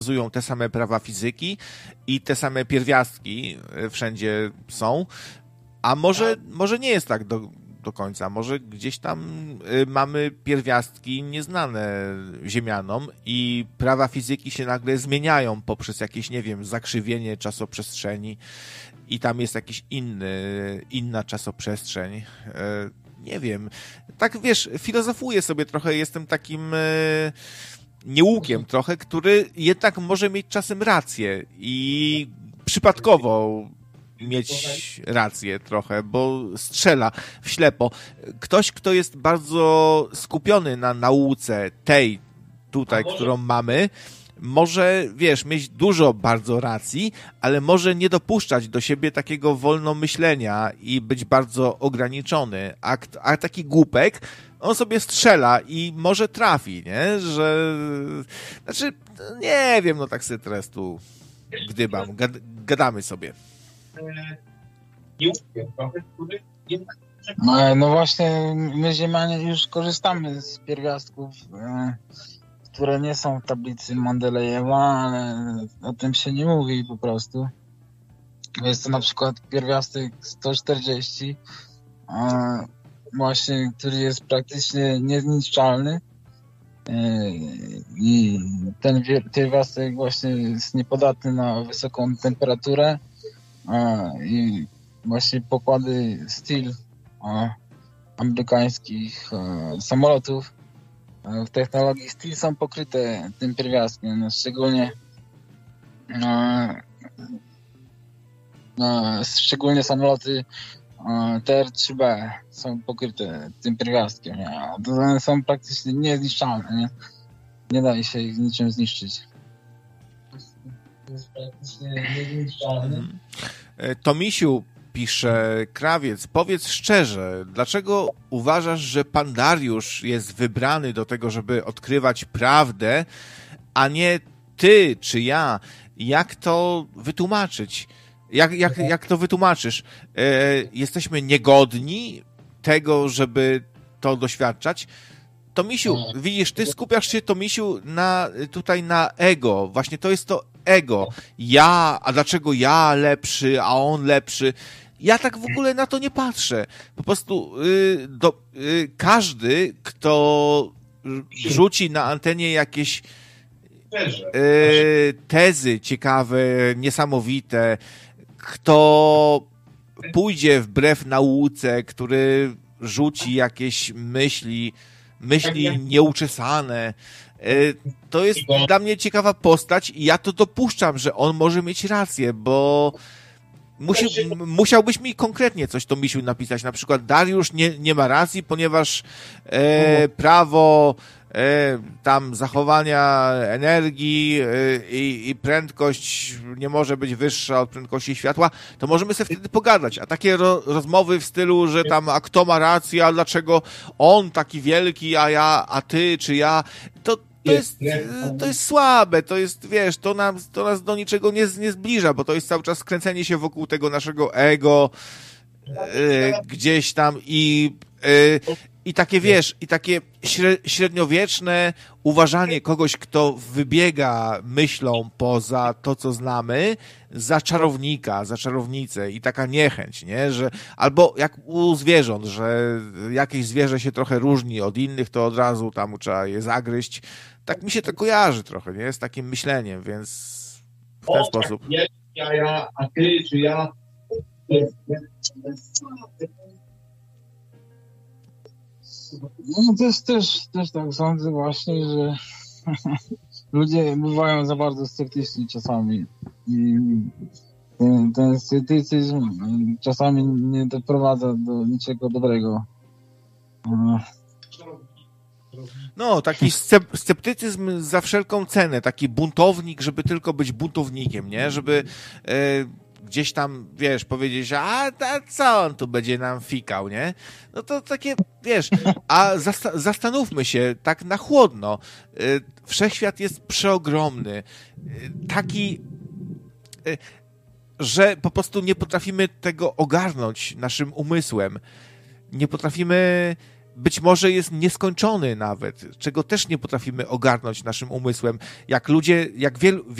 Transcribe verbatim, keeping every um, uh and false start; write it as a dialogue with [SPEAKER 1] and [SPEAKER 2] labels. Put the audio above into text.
[SPEAKER 1] obowiązują te same prawa fizyki i te same pierwiastki wszędzie są, a może, może nie jest tak do, do końca, może gdzieś tam mamy pierwiastki nieznane ziemianom i prawa fizyki się nagle zmieniają poprzez jakieś, nie wiem, zakrzywienie czasoprzestrzeni i tam jest jakiś inny, inna czasoprzestrzeń. Nie wiem. Tak, wiesz, filozofuję sobie trochę, jestem takim nieukiem trochę, który jednak może mieć czasem rację i przypadkowo mieć rację trochę, bo strzela w ślepo. Ktoś, kto jest bardzo skupiony na nauce tej tutaj, którą mamy, może, wiesz, mieć dużo bardzo racji, ale może nie dopuszczać do siebie takiego wolnomyślenia i być bardzo ograniczony. A, a taki głupek, on sobie strzela i może trafi, nie? Że, znaczy, nie wiem, no tak sobie teraz tu gdybam, gad, gadamy sobie.
[SPEAKER 2] No, no właśnie, my Ziemianie już korzystamy z pierwiastków, które nie są w tablicy Mendelejewa, ale o tym się nie mówi po prostu. Jest to na przykład pierwiastek sto czterdzieści, właśnie, który jest praktycznie niezniszczalny. I ten pierwiastek właśnie jest niepodatny na wysoką temperaturę i właśnie pokłady steel amerykańskich samolotów w technologii steel są pokryte tym pierwiastkiem, no szczególnie no, szczególnie samoloty T R trzy B są pokryte tym pierwiastkiem. Nie? To są praktycznie niezniszczalne. Nie? Nie da się ich niczym zniszczyć. To jest praktycznie niezniszczalne.
[SPEAKER 1] Tomisiu pisze, Krawiec, powiedz szczerze, dlaczego uważasz, że pan Dariusz jest wybrany do tego, żeby odkrywać prawdę, a nie ty czy ja? Jak to wytłumaczyć? Jak, jak, jak to wytłumaczysz? E, jesteśmy niegodni tego, żeby to doświadczać? Tomisiu, widzisz, ty skupiasz się, Tomisiu, na, tutaj na ego. Właśnie to jest to ego. Ja, a dlaczego ja lepszy, a on lepszy? Ja tak w ogóle na to nie patrzę. Po prostu y, do, y, każdy, kto rzuci na antenie jakieś y, tezy ciekawe, niesamowite, kto pójdzie wbrew nauce, który rzuci jakieś myśli, myśli nieuczesane, to jest dla mnie ciekawa postać i ja to dopuszczam, że on może mieć rację, bo musi, musiałbyś mi konkretnie coś to Misiu napisać. Na przykład Dariusz nie, nie ma racji, ponieważ e, prawo e, tam zachowania energii e, i, i prędkość nie może być wyższa od prędkości światła, to możemy sobie wtedy pogadać. A takie ro, rozmowy w stylu, że tam a kto ma rację, a dlaczego on taki wielki, a ja, a ty, czy ja, to To jest, to jest słabe, to jest, wiesz, to, nam, to nas do niczego nie, nie zbliża, bo to jest cały czas skręcenie się wokół tego naszego ego y, gdzieś tam i, y, i takie, wiesz, i takie średniowieczne uważanie kogoś, kto wybiega myślą poza to, co znamy, za czarownika, za czarownicę i taka niechęć, nie, że albo jak u zwierząt, że jakieś zwierzę się trochę różni od innych, to od razu tam trzeba je zagryźć. Tak mi się to kojarzy trochę, nie, z takim myśleniem, więc w ten o, sposób.
[SPEAKER 2] Ja, ja, ja, a ty, czy ja... No też, też, też tak sądzę właśnie, że ludzie bywają za bardzo sceptyczni czasami i ten, ten sceptycyzm czasami nie doprowadza do niczego dobrego.
[SPEAKER 1] No, taki sceptycyzm za wszelką cenę, taki buntownik, żeby tylko być buntownikiem, nie? Żeby e, gdzieś tam, wiesz, powiedzieć, a, a co on tu będzie nam fikał, nie? No to takie, wiesz, a zasta- zastanówmy się tak na chłodno. E, wszechświat jest przeogromny. E, taki, e, że po prostu nie potrafimy tego ogarnąć naszym umysłem. Nie potrafimy być może jest nieskończony nawet, czego też nie potrafimy ogarnąć naszym umysłem. Jak ludzie, jak wielu,